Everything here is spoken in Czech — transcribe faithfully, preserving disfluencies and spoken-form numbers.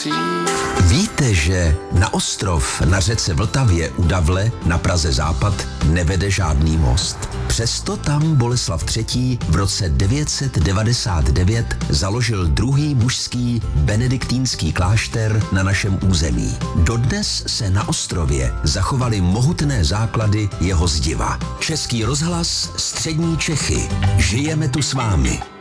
prací. Víte, že na ostrov na řece Vltavě u Davle na Praze Západ nevede žádný most. Přesto tam Boleslav třetí. v roce devět set devadesát devět založil druhý mužský benediktínský klášter na našem území. Dodnes se na ostrově zachovaly mohutné základy jeho zdiva. Český rozhlas, Střední Čechy. Žijeme tu s vámi.